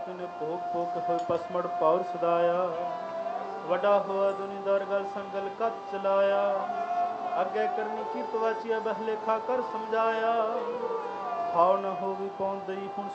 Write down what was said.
तिने भोग भोग होए पसमड़ पाउर सदाया वड़ा हुआ दुनिदार गल संगल कत चलाया अगे करनी की पवाचिया बहले खा कर समझाया खाओ न हो भी पौन दई हुन